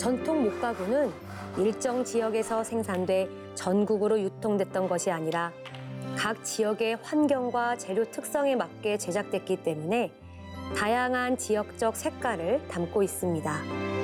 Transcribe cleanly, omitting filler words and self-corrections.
전통 목가구는 일정 지역에서 생산돼 전국으로 유통됐던 것이 아니라 각 지역의 환경과 재료 특성에 맞게 제작됐기 때문에 다양한 지역적 색깔을 담고 있습니다.